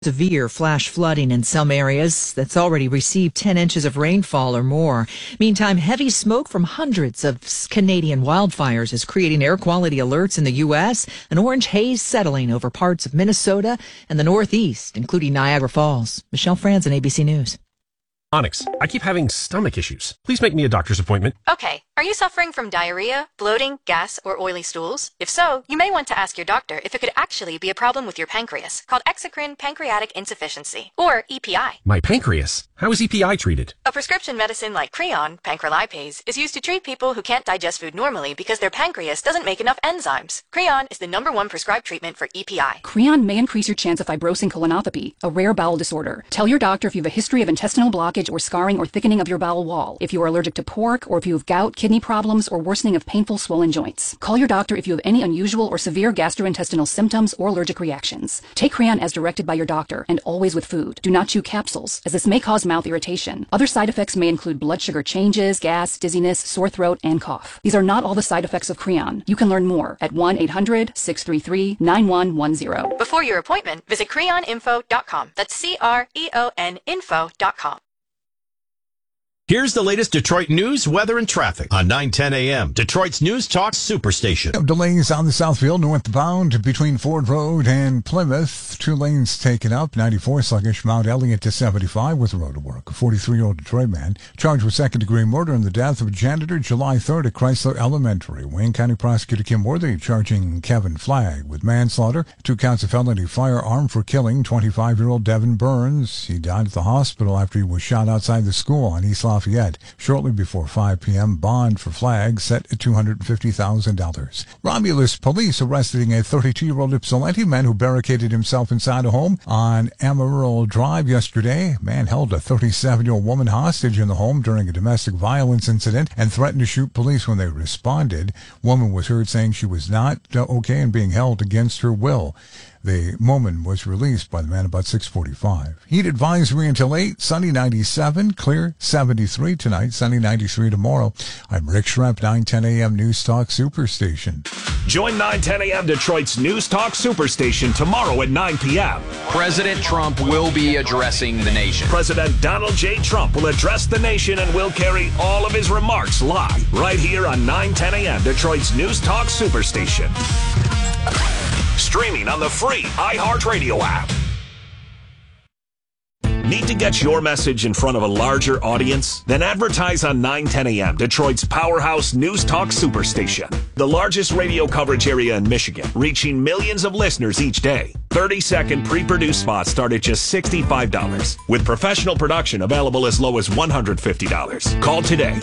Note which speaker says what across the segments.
Speaker 1: Severe flash flooding in some areas that's already received 10 inches of rainfall or more. Meantime, heavy smoke from hundreds of Canadian wildfires is creating air quality alerts in the U.S. An orange haze settling over parts of Minnesota and the Northeast, including Niagara Falls. Michelle Franzen, ABC News.
Speaker 2: Onyx, I keep having stomach issues. Please make me a doctor's appointment.
Speaker 3: Okay. Are you suffering from diarrhea, bloating, gas, or oily stools? If so, you may want to ask your doctor if it could actually be a problem with your pancreas, called exocrine pancreatic insufficiency, or EPI.
Speaker 2: My pancreas? How is EPI treated?
Speaker 3: A prescription medicine like Creon, pancrelipase, is used to treat people who can't digest food normally because their pancreas doesn't make enough enzymes. Creon is the #1 prescribed treatment for EPI.
Speaker 4: Creon may increase your chance of fibrosing colonopathy, a rare bowel disorder. Tell your doctor if you have a history of intestinal blockage or scarring or thickening of your bowel wall, if you are allergic to pork, or if you have gout, kidney problems, or worsening of painful swollen joints. Call your doctor if you have any unusual or severe gastrointestinal symptoms or allergic reactions. Take Creon as directed by your doctor, and always with food. Do not chew capsules, as this may cause mouth irritation. Other side effects may include blood sugar changes, gas, dizziness, sore throat, and cough. These are not all the side effects of Creon. You can learn more at 1-800-633-9110.
Speaker 3: Before your appointment, visit creoninfo.com. That's CREON info.com.
Speaker 5: Here's the latest Detroit news, weather, and traffic on 9:10 a.m. Detroit's News Talk Superstation.
Speaker 6: Delays on the Southfield northbound between Ford Road and Plymouth. 2 lanes taken up. 94 sluggish. Mount Elliott to 75 with road work. A 43-year-old Detroit man charged with second-degree murder in the death of a janitor July 3rd at Chrysler Elementary. Wayne County Prosecutor Kim Worthy charging Kevin Flagg with manslaughter, 2 counts of felony firearm for killing 25-year-old Devin Burns. He died at the hospital after he was shot outside the school on East Lafayette shortly before 5 p.m. Bond for Flagg set at $250,000. Romulus police arresting a 32-year-old Ypsilanti man who barricaded himself inside a home on Amarillo Drive yesterday. Man held a 37-year-old woman hostage in the home during a domestic violence incident and threatened to shoot police when they responded. Woman was heard saying she was not okay and being held against her will. The woman was released by the man about 6:45. Heat advisory until 8, sunny 97, clear 73 tonight, sunny 93 tomorrow. I'm Rick Schremp, 9:10 a.m. News Talk Superstation.
Speaker 7: Join 9:10 a.m. Detroit's News Talk Superstation tomorrow at 9 p.m.
Speaker 8: President Trump will be addressing the nation.
Speaker 7: President Donald J. Trump will address the nation and will carry all of his remarks live right here on 9:10 a.m. Detroit's News Talk Superstation. Streaming on the free iHeartRadio app. Need to get your message in front of a larger audience? Then advertise on 9:10 a.m. Detroit's powerhouse News Talk Superstation. The largest radio coverage area in Michigan, reaching millions of listeners each day. 30-second pre-produced spots start at just $65, with professional production available as low as $150. Call today,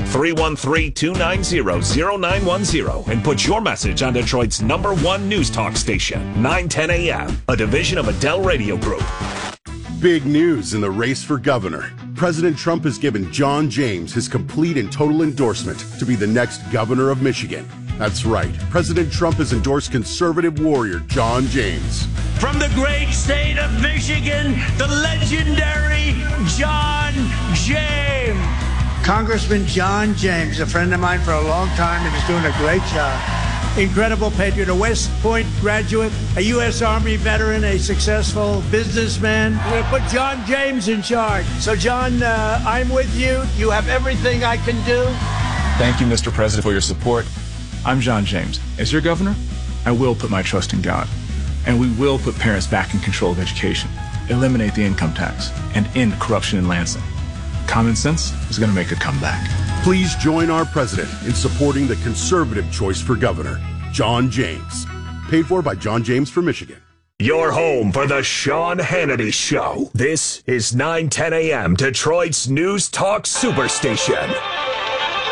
Speaker 7: 313-290-0910, and put your message on Detroit's #1 News Talk station, 9:10 a.m., a division of Adele Radio Group.
Speaker 9: Big news in the race for governor. President Trump has given John James his complete and total endorsement to be the next governor of Michigan. That's right. President Trump has endorsed conservative warrior John James.
Speaker 10: From the great state of Michigan, the legendary John James.
Speaker 11: Congressman John James, a friend of mine for a long time, and is doing a great job. Incredible patriot, a West Point graduate, a U.S. Army veteran, a successful businessman. We're going to put John James in charge. So, John, I'm with you. You have everything I can do.
Speaker 12: Thank you, Mr. President, for your support. I'm John James. As your governor, I will put my trust in God. And we will put parents back in control of education, eliminate the income tax, and end corruption in Lansing. Common sense is going to make a comeback.
Speaker 9: Please join our president in supporting the conservative choice for governor, John James. Paid for by John James for Michigan.
Speaker 7: Your home for the Sean Hannity Show. This is 9:10 a.m. Detroit's News Talk Superstation.